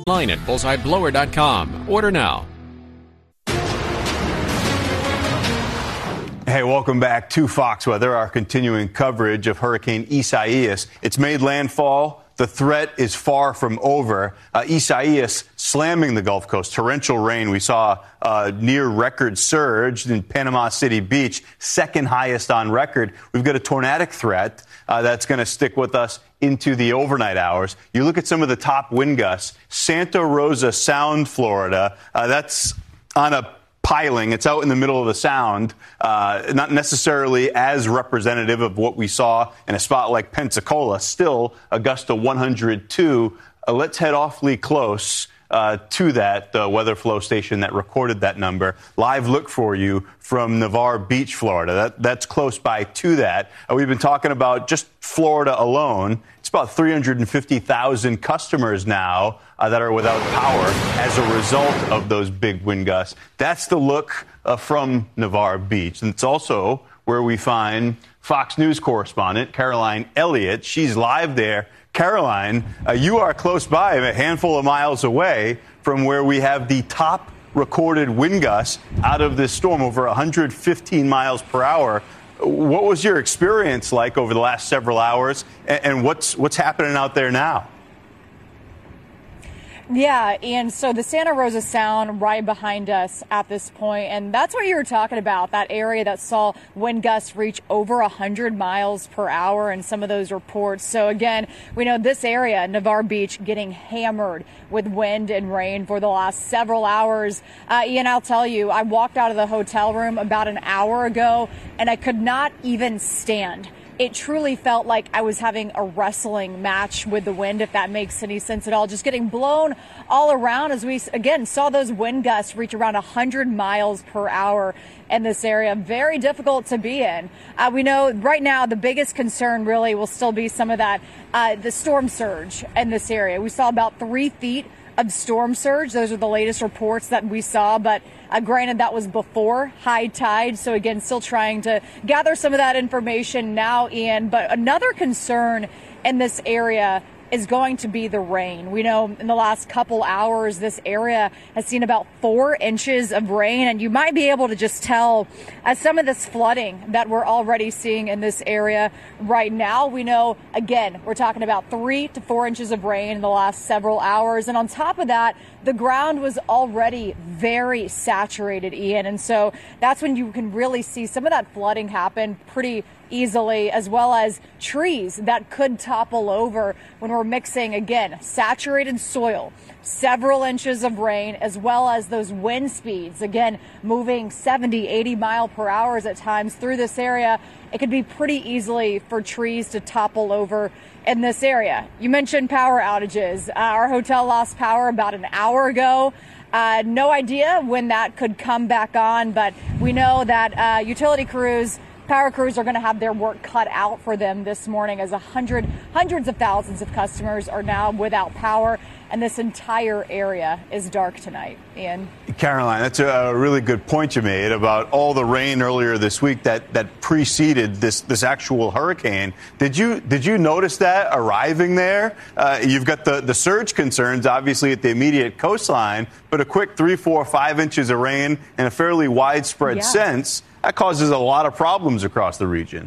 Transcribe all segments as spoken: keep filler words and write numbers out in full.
online at bullseye blower dot com. Order now. Hey, welcome back to Fox Weather, our continuing coverage of Hurricane Isaias. It's made landfall. The threat is far from over. Uh, Isaias slamming the Gulf Coast. Torrential rain. We saw a near record surge in Panama City Beach, second highest on record. We've got a tornadic threat uh, that's going to stick with us into the overnight hours. You look at some of the top wind gusts. Santa Rosa Sound, Florida. Uh, that's on a piling. It's out in the middle of the Sound, uh, not necessarily as representative of what we saw in a spot like Pensacola. Still, a gust of one hundred two. Uh, let's head awfully close uh, to that uh, weather flow station that recorded that number. Live look for you from Navarre Beach, Florida. That, that's close by to that. Uh, we've been talking about just Florida alone. It's about three hundred fifty thousand customers now uh, that are without power as a result of those big wind gusts. That's the look uh, from Navarre Beach. And it's also where we find Fox News correspondent Caroline Elliott. She's live there. Caroline, uh, you are close by, a handful of miles away from where we have the top recorded wind gusts out of this storm, over one hundred fifteen miles per hour. What was your experience like over the last several hours, and what's what's happening out there now? Yeah, and so the Santa Rosa Sound right behind us at this point, and that's what you were talking about, that area that saw wind gusts reach over one hundred miles per hour in some of those reports. So again, we know this area, Navarre Beach, getting hammered with wind and rain for the last several hours. Uh, Ian, I'll tell you, I walked out of the hotel room about an hour ago, and I could not even stand. It truly felt like I was having a wrestling match with the wind, if that makes any sense at all. Just getting blown all around as we, again, saw those wind gusts reach around one hundred miles per hour in this area. Very difficult to be in. Uh, we know right now the biggest concern really will still be some of that, uh, the storm surge in this area. We saw about three feet of storm surge. Those are the latest reports that we saw, but uh, granted that was before high tide. So again, still trying to gather some of that information now, Ian. But another concern in this area is going to be the rain. We know in the last couple hours, this area has seen about four inches of rain, and you might be able to just tell uh, some of this flooding that we're already seeing in this area right now. We know, again, we're talking about three to four inches of rain in the last several hours. And on top of that, the ground was already very saturated, Ian. And so that's when you can really see some of that flooding happen pretty easily, as well as trees that could topple over when we're mixing, again, saturated soil, several inches of rain, as well as those wind speeds, again, moving seventy, eighty mile per hour at times through this area. It could be pretty easily for trees to topple over in this area. You mentioned power outages. Uh, our hotel lost power about an hour ago. Uh, no idea when that could come back on, but we know that uh, utility crews, power crews are going to have their work cut out for them this morning, as a hundred, hundreds of thousands of customers are now without power, and this entire area is dark tonight. Ian? Caroline, that's a really good point you made about all the rain earlier this week that, that preceded this, this actual hurricane. Did you did you notice that arriving there? Uh, you've got the, the surge concerns, obviously, at the immediate coastline, but a quick three, four, five inches of rain in a fairly widespread yeah. sense, that causes a lot of problems across the region.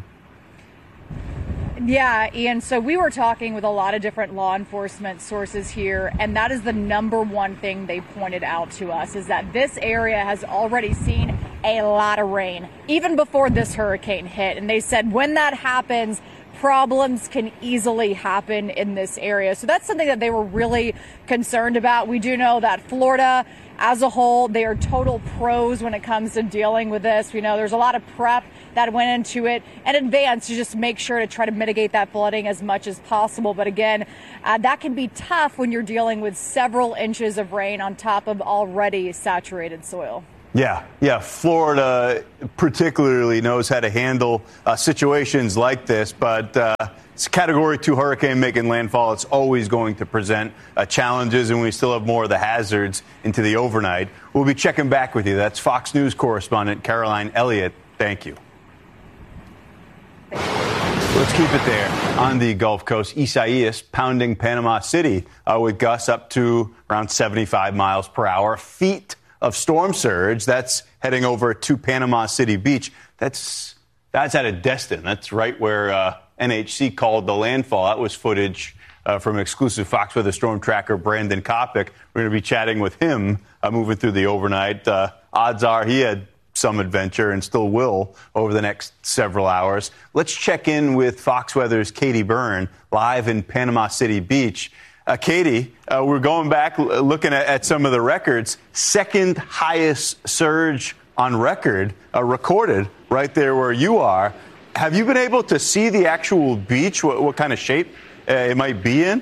Yeah, Ian, so we were talking with a lot of different law enforcement sources here, and that is the number one thing they pointed out to us, is that this area has already seen a lot of rain, even before this hurricane hit. And they said when that happens, problems can easily happen in this area. So that's something that they were really concerned about. We do know that Florida as a whole, they are total pros when it comes to dealing with this. We know there's a lot of prep that went into it in advance to just make sure to try to mitigate that flooding as much as possible. But again, uh, that can be tough when you're dealing with several inches of rain on top of already saturated soil. Yeah, yeah. Florida particularly knows how to handle uh, situations like this, but uh, it's a Category two hurricane making landfall. It's always going to present uh, challenges, and we still have more of the hazards into the overnight. We'll be checking back with you. That's Fox News correspondent Caroline Elliott. Thank you. Thank you. Let's keep it there on the Gulf Coast. Isaias pounding Panama City uh, with gusts up to around seventy-five miles per hour. Feet of storm surge. That's heading over to Panama City Beach. That's that's at a Destin. That's right where uh, N H C called the landfall. That was footage uh, from exclusive Fox Weather storm tracker Brandon Kopic. We're going to be chatting with him uh, moving through the overnight. Uh, odds are he had some adventure and still will over the next several hours. Let's check in with Fox Weather's Katie Byrne live in Panama City Beach. Uh, Katie, uh, we're going back l- looking at, at some of the records. Second highest surge on record uh, recorded right there where you are. Have you been able to see the actual beach, what, what kind of shape uh, it might be in?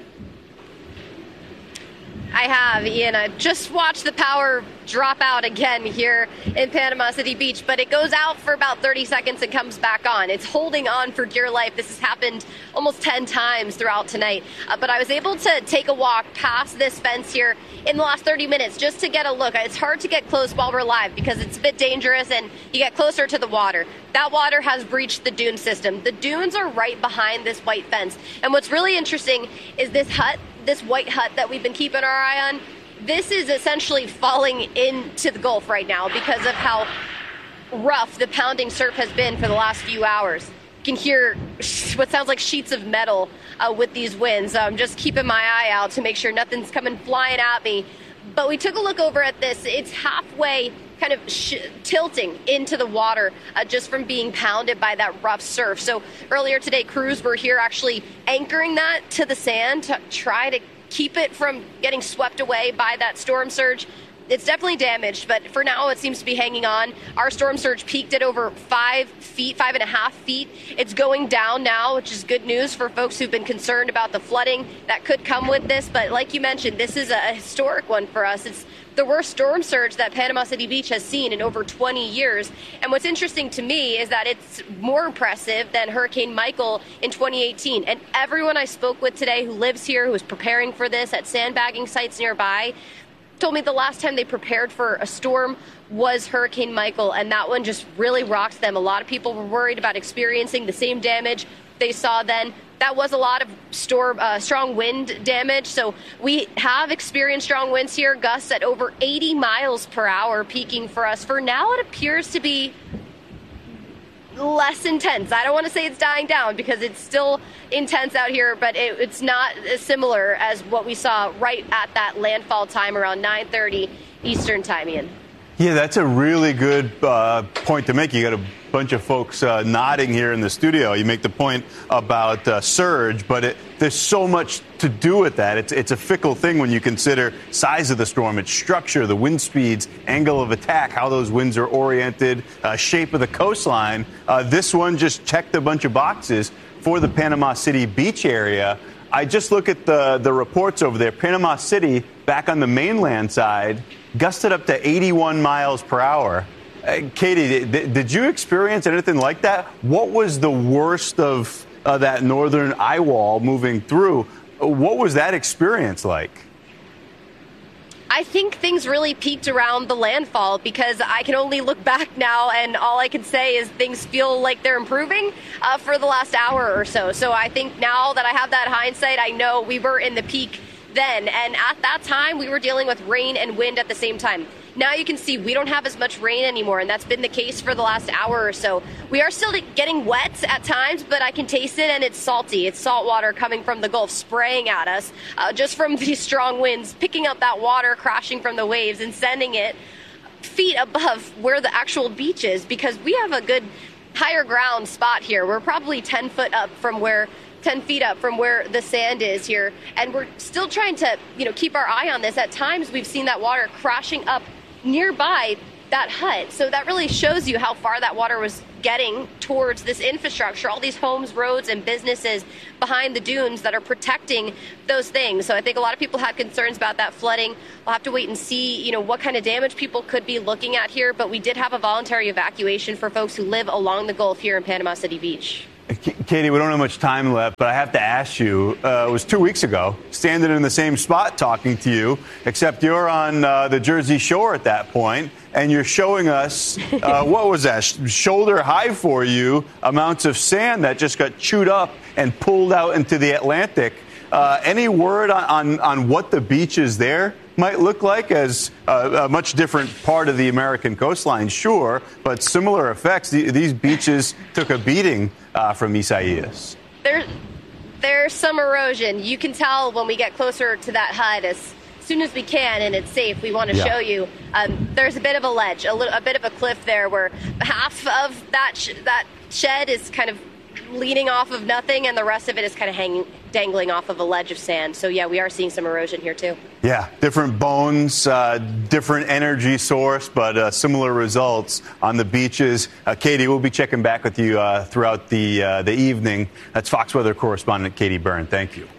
I have, Ian. I just watched the power drop out again here in Panama City Beach, but it goes out for about thirty seconds and comes back on. It's holding on for dear life. This has happened almost ten times throughout tonight. Uh, but I was able to take a walk past this fence here in the last thirty minutes just to get a look. It's hard to get close while we're live because it's a bit dangerous and you get closer to the water. That water has breached the dune system. The dunes are right behind this white fence. And what's really interesting is this hut, this white hut that we've been keeping our eye on, this is essentially falling into the Gulf right now because of how rough the pounding surf has been for the last few hours. You can hear what sounds like sheets of metal uh, with these winds. I'm just keeping my eye out to make sure nothing's coming flying at me. But we took a look over at this. It's halfway kind of sh- tilting into the water uh, just from being pounded by that rough surf. So earlier today, crews were here actually anchoring that to the sand to try to keep it from getting swept away by that storm surge. It's definitely damaged, but for now it seems to be hanging on. Our storm surge peaked at over five feet, five and a half feet. It's going down now, which is good news for folks who've been concerned about the flooding that could come with this. But like you mentioned, this is a historic one for us. It's the worst storm surge that Panama City Beach has seen in over twenty years. And what's interesting to me is that it's more impressive than Hurricane Michael in twenty eighteen. And everyone I spoke with today who lives here, who is preparing for this at sandbagging sites nearby, told me the last time they prepared for a storm was Hurricane Michael, and that one just really rocked them. A lot of people were worried about experiencing the same damage they saw then. That was a lot of storm, uh, strong wind damage. So we have experienced strong winds here, gusts at over eighty miles per hour peaking for us. For now, it appears to be less intense. I don't want to say it's dying down because it's still intense out here, but it, it's not as similar as what we saw right at that landfall time around nine thirty Eastern time, Ian. Yeah, that's a really good uh, point to make. You got a bunch of folks uh, nodding here in the studio. You make the point about uh, surge, but it, there's so much to do with that. It's, it's a fickle thing when you consider size of the storm, its structure, the wind speeds, angle of attack, how those winds are oriented, uh, shape of the coastline. Uh, this one just checked a bunch of boxes for the Panama City Beach area. I just look at the, the reports over there. Panama City, back on the mainland side, gusted up to eighty-one miles per hour. Uh, Katie, did, did you experience anything like that? What was the worst of uh, that northern eye wall moving through? What was that experience like? I think things really peaked around the landfall because I can only look back now and all I can say is things feel like they're improving uh, for the last hour or so. So I think now that I have that hindsight, I know we were in the peak then. And at that time, we were dealing with rain and wind at the same time. Now you can see we don't have as much rain anymore, and that's been the case for the last hour or so. We are still getting wet at times, but I can taste it, and it's salty. It's salt water coming from the Gulf, spraying at us uh, just from these strong winds, picking up that water crashing from the waves and sending it feet above where the actual beach is, because we have a good higher ground spot here. We're probably ten foot up from where ten feet up from where the sand is here, and we're still trying to, you know, keep our eye on this. At times, we've seen that water crashing up nearby that hut. So that really shows you how far that water was getting towards this infrastructure, all these homes, roads, and businesses behind the dunes that are protecting those things. So I think a lot of people had concerns about that flooding. We'll have to wait and see, you know, what kind of damage people could be looking at here. But we did have a voluntary evacuation for folks who live along the Gulf here in Panama City Beach. Katie, we don't have much time left, but I have to ask you, uh, it was two weeks ago, standing in the same spot talking to you, except you're on uh, the Jersey Shore at that point, and you're showing us, uh, what was that, shoulder high for you, amounts of sand that just got chewed up and pulled out into the Atlantic. Uh, any word on, on, on what the beaches there might look like, as uh, a much different part of the American coastline, sure, but similar effects? These beaches took a beating uh, from Isaias. There, there's some erosion. You can tell when we get closer to that H U D as soon as we can and it's safe. We want to yeah. show you. Um, there's a bit of a ledge, a, little, a bit of a cliff there where half of that sh- that shed is kind of leaning off of nothing, and the rest of it is kind of hanging, dangling off of a ledge of sand. So, yeah, we are seeing some erosion here, too. Yeah, different bones, uh, different energy source, but uh, similar results on the beaches. Uh, Katie, we'll be checking back with you uh, throughout the, uh, the evening. That's Fox Weather correspondent Katie Byrne. Thank you.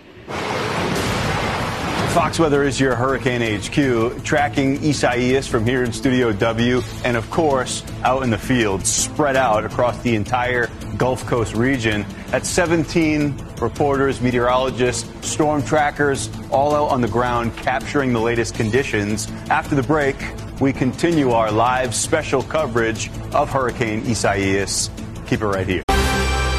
Fox Weather is your Hurricane H Q, tracking Isaias from here in Studio W, and of course out in the field, spread out across the entire Gulf Coast region. That's seventeen reporters, meteorologists, storm trackers, all out on the ground capturing the latest conditions. After the break, we continue our live special coverage of Hurricane Isaias. Keep it right here.